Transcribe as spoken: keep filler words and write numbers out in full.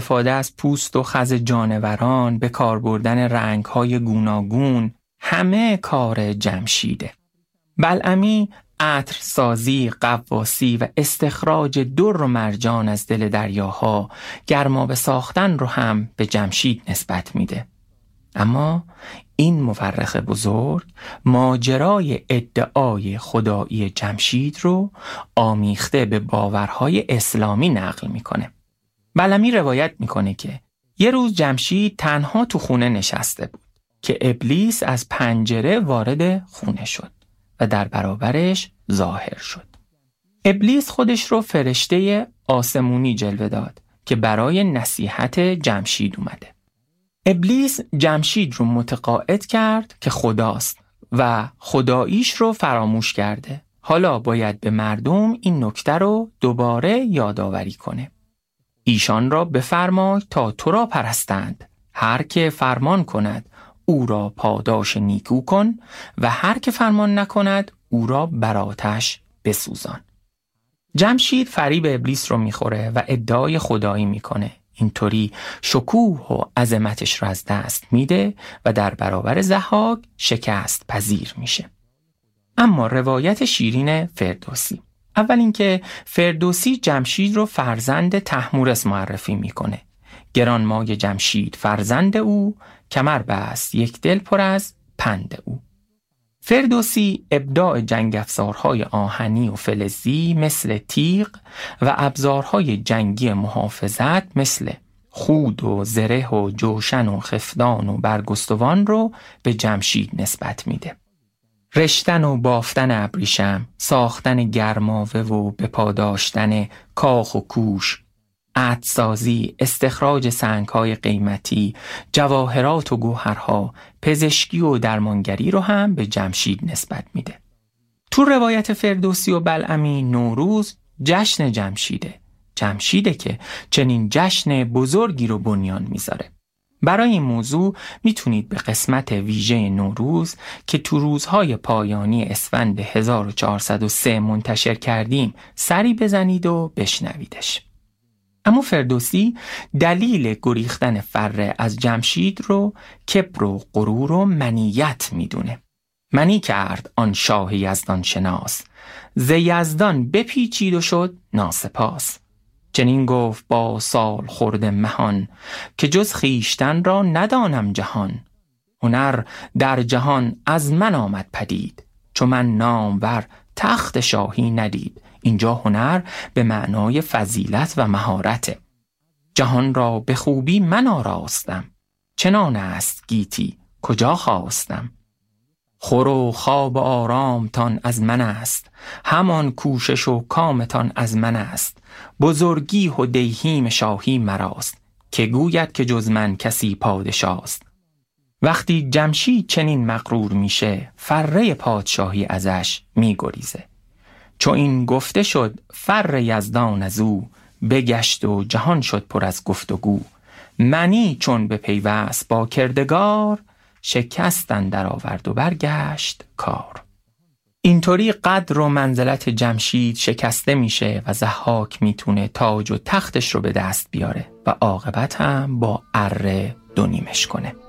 استفاده از پوست و خز جانوران، به کار بردن رنگ‌های گوناگون، همه کار جمشیده. بلعمی عطرسازی، قواسی و استخراج در و مرجان از دل دریاها، گرمابه ساختن رو هم به جمشید نسبت میده. اما این مورخ بزرگ ماجرای ادعای خدایی جمشید رو آمیخته به باورهای اسلامی نقل میکنه. بلعمی روایت میکنه که یه روز جمشید تنها تو خونه نشسته بود که ابلیس از پنجره وارد خونه شد و در برابرش ظاهر شد. ابلیس خودش رو فرشته آسمونی جلوه داد که برای نصیحت جمشید اومده. ابلیس جمشید رو متقاعد کرد که خداست و خداییش رو فراموش کرده. حالا باید به مردم این نکته رو دوباره یادآوری کنه. ایشان را بفرمای تا تو را پرستند. هر که فرمان کند او را پاداش نیکو کن و هر که فرمان نکند او را بر آتش بسوزان. جمشید فریب ابلیس رو میخوره و ادعای خدایی میکنه. اینطوری شکوه و عظمتش رو از دست میده و در برابر ضحاک شکست پذیر میشه. اما روایت شیرین فردوسی، اول اینکه فردوسی جمشید رو فرزند طهمورث معرفی میکنه. گرانمای جمشید فرزند او، کمر بست یک دل پر از پند او. فردوسی ابداع جنگ افزارهای آهنی و فلزی مثل تیغ و ابزارهای جنگی محافظت مثل خود و زره و جوشن و خفدان و برگستوان رو به جمشید نسبت میده. رشتن و بافتن ابریشم، ساختن گرماوه و به پا داشتن کاخ و کوش، عطرسازی، استخراج سنگ‌های قیمتی، جواهرات و گوهرها، پزشکی و درمانگری رو هم به جمشید نسبت میده. تو روایت فردوسی و بلعمی نوروز جشن جمشیده. جمشیده که چنین جشن بزرگی رو بنیان میذاره. برای این موضوع میتونید به قسمت ویژه نوروز که تو روزهای پایانی اسفند هزار و چهارصد و سه منتشر کردیم سری بزنید و بشنویدش. اما فردوسی دلیل گریختن فره از جمشید رو کبر و غرور و منیت میدونه. منی کرد آن شاه یزدان شناس، ز یزدان بپیچید و شد ناسپاس. چنین گفت با سال خورد مهان، که جز خیشتن را ندانم جهان. هنر در جهان از من آمد پدید، چو من نامور تخت شاهی ندید. اینجا هنر به معنای فضیلت و مهارت. جهان را به خوبی من آراستم، چنان است گیتی کجا خواستم. خور و خواب و آرامتان از من است، همان کوشش و کامتان از من است. بزرگی و دیهیم شاهی مراست، که گوید که جز من کسی پادشاست. وقتی جمشید چنین مغرور میشه، فره پادشاهی ازش میگریزه. چو این گفته شد فر یزدان از او، بگشت و جهان شد پر از گفتگو. منی چون به پیوست با کردگار، شکستن در آورد و برگشت کار. اینطوری قدر و منزلت جمشید شکسته میشه و ضحاک میتونه تاج و تختش رو به دست بیاره و عاقبت هم با اره دو نیمش کنه.